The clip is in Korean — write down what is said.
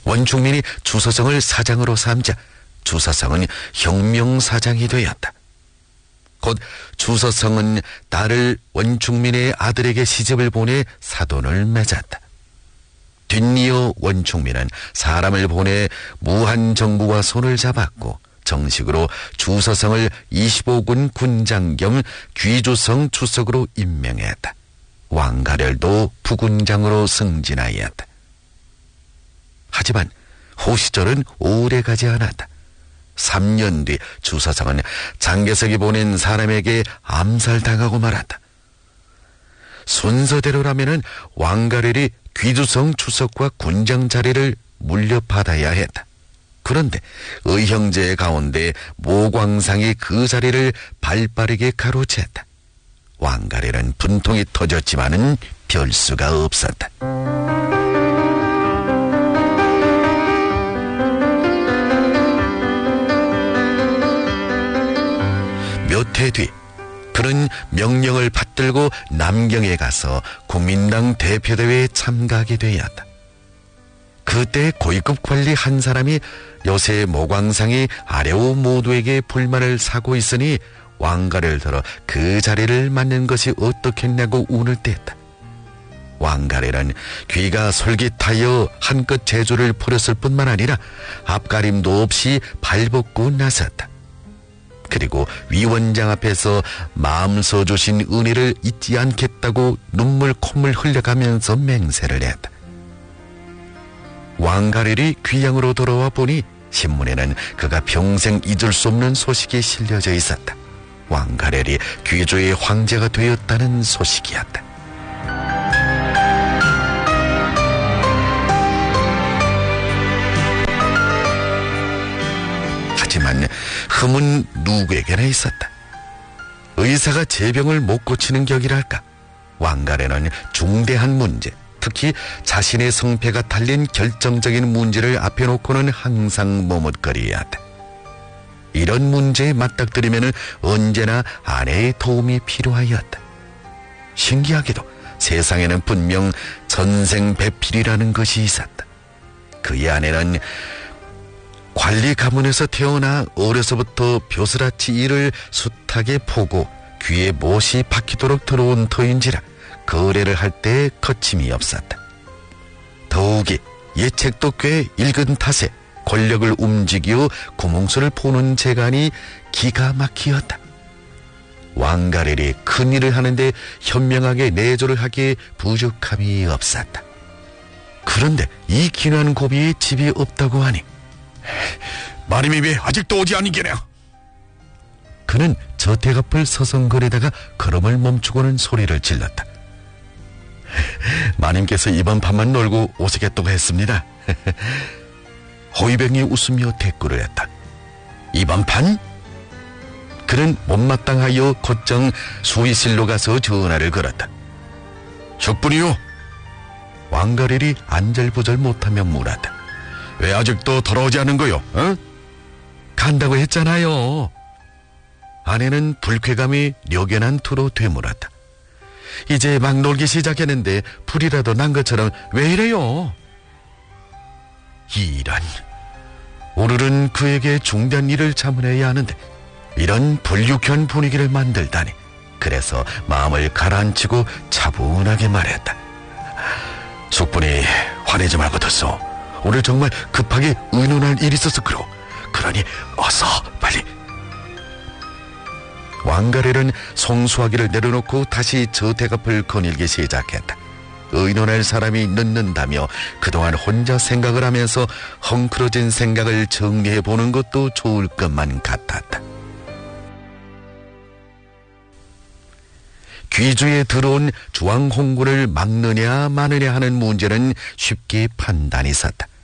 원충민이 주서성을 사장으로 삼자 주서성은 혁명사장이 되었다. 곧 주서성은 딸을 원충민의 아들에게 시집을 보내 사돈을 맺었다. 뒷이어 원충민은 사람을 보내 무한정부와 손을 잡았고 정식으로 주서성을 25군 군장 겸 귀주성 주석으로 임명했다. 왕가렬도 부군장으로 승진하였다. 하지만 호시절은 오래가지 않았다. 3년 뒤 주서성은 장개석이 보낸 사람에게 암살당하고 말았다. 순서대로라면은 왕가렬이 귀주성 주석과 군장 자리를 물려받아야 했다. 그런데 의형제 가운데 모광상이 그 자리를 발빠르게 가로챘다. 왕가렬은 분통이 터졌지만은 별 수가 없었다. 몇 해 뒤 그는 명령을 받들고 남경에 가서 국민당 대표대회에 참가하게 되었다. 그때 고위급 관리 한 사람이 요새 모광상이 아래오 모두에게 불만을 사고 있으니 왕가를 들어 그 자리를 맡는 것이 어떻겠냐고 운을 뗐다. 왕가래는 귀가 솔깃하여 한껏 재주를 부렸을 뿐만 아니라 앞가림도 없이 발벗고 나섰다. 그리고 위원장 앞에서 마음서 주신 은혜를 잊지 않겠다고 눈물 콧물 흘려가면서 맹세를 했다. 왕가렐이 귀양으로 돌아와 보니 신문에는 그가 평생 잊을 수 없는 소식이 실려져 있었다. 왕가렐이 귀조의 황제가 되었다는 소식이었다. 하지만 흠은 누구에게나 있었다. 의사가 제병을 못 고치는 격이랄까. 왕가렐은 중대한 문제, 특히 자신의 성패가 달린 결정적인 문제를 앞에 놓고는 항상 머뭇거려야 한다. 이런 문제에 맞닥뜨리면 언제나 아내의 도움이 필요하였다. 신기하게도 세상에는 분명 전생배필이라는 것이 있었다. 그의 아내는 관리 가문에서 태어나 어려서부터 벼슬아치 일을 숱하게 보고 귀에 못이 박히도록 들어온 터인지라 거래를 할 때 거침이 없었다. 더욱이 예책도 꽤 읽은 탓에 권력을 움직이어 구멍수를 보는 재간이 기가 막히었다. 왕가렐이 큰일을 하는데 현명하게 내조를 하기에 부족함이 없었다. 그런데 이 귀한 고비에 집이 없다고 하니 마님이 왜 아직도 오지 않은 게냐? 그는 저택 앞을 서성거리다가 걸음을 멈추고는 소리를 질렀다. 마님께서 이번 밤만 놀고 오시겠다고 했습니다. 호위병이 웃으며 대꾸를 했다. 이번 판? 그는 못마땅하여 곧장 수의실로 가서 전화를 걸었다. 적분이요? 왕가렐이 안절부절 못하며 물었다. 왜 아직도 돌아오지 않은 거요? 어? 간다고 했잖아요. 아내는 불쾌감이 려견한 투로 되물었다. 이제 막 놀기 시작했는데 불이라도 난 것처럼 왜 이래요? 이런, 오늘은 그에게 중대한 일을 자문해야 하는데 이런 불유쾌한 분위기를 만들다니. 그래서 마음을 가라앉히고 차분하게 말했다. 숙분이 화내지 말고 듣소. 오늘 정말 급하게 의논할 일이 있어서 그러니 어서 빨리. 왕가렐은 송수하기를 내려놓고 다시 저택 앞을 거닐기 시작했다. 의논할 사람이 늦는다며 그동안 혼자 생각을 하면서 헝클어진 생각을 정리해보는 것도 좋을 것만 같았다. 귀주에 들어온 주왕홍군을 막느냐 마느냐 하는 문제는 쉽게 판단이 섰다.